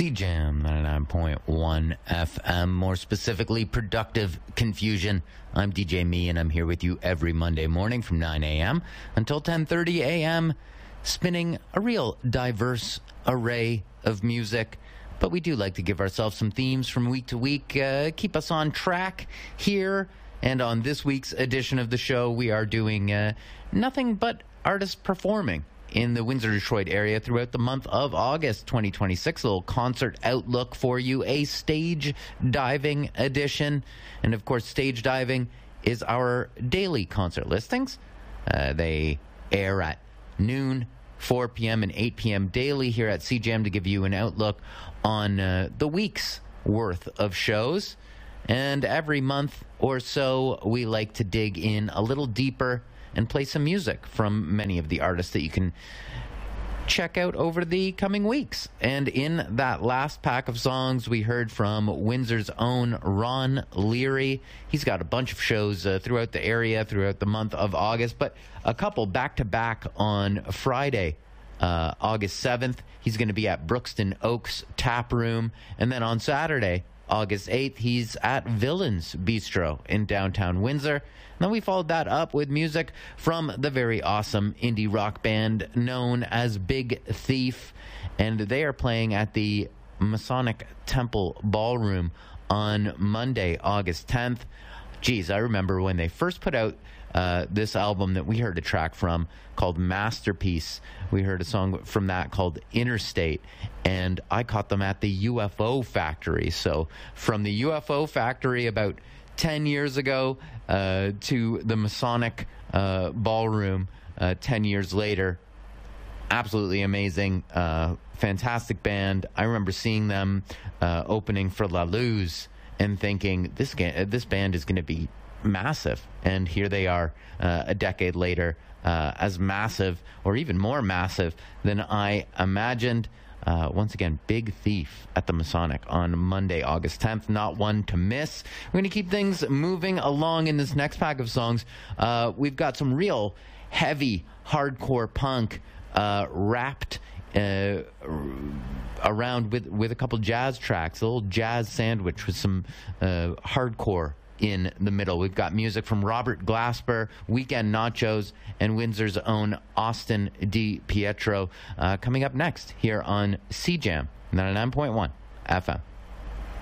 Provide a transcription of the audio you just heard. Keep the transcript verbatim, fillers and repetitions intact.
C Jam ninety-nine point one F M, more specifically Productive Confusion. I'm D J Me, and I'm here with you every Monday morning from nine a.m. until ten thirty a.m., spinning a real diverse array of music. But we do like to give ourselves some themes from week to week, uh, keep us on track here. And on this week's edition of the show, we are doing uh, nothing but artists performing in the Windsor-Detroit area throughout the month of August twenty twenty-six. A little concert outlook for you, a stage diving edition. And, of course, stage diving is our daily concert listings. Uh, they air at noon, four p.m. and eight p.m. daily here at C Jam to give you an outlook on uh, the week's worth of shows. And every month or so, we like to dig in a little deeper and play some music from many of the artists that you can check out over the coming weeks. And in that last pack of songs, we heard from Windsor's own Ron Leary. He's got a bunch of shows uh, throughout the area throughout the month of August, but a couple back-to-back on Friday, uh, August seventh. He's going to be at Brookston Oaks Tap Room. And then on Saturday, August eighth, he's at Villains Bistro in downtown Windsor. And then we followed that up with music from the very awesome indie rock band known as Big Thief. And they are playing at the Masonic Temple Ballroom on Monday, August tenth. Geez, I remember when they first put out uh, this album that we heard a track from called Masterpiece. We heard a song from that called Interstate, and I caught them at the U F O Factory. So from the U F O Factory about ten years ago uh, to the Masonic uh, Ballroom uh, ten years later. Absolutely amazing, uh, fantastic band. I remember seeing them uh, opening for La Luz and thinking, this, ga- this band is going to be massive. And here they are uh, a decade later, uh, as massive or even more massive than I imagined. Uh, once again, Big Thief at the Masonic on Monday, August tenth. Not one to miss. We're going to keep things moving along in this next pack of songs. Uh, we've got some real heavy, hardcore punk uh, wrapped uh, around with, with a couple jazz tracks, a little jazz sandwich with some uh, hardcore in the middle. We've got music from Robert Glasper, Weekend Nachos, and Windsor's own Austin Di Pietro uh, coming up next here on C Jam ninety-nine point one F M.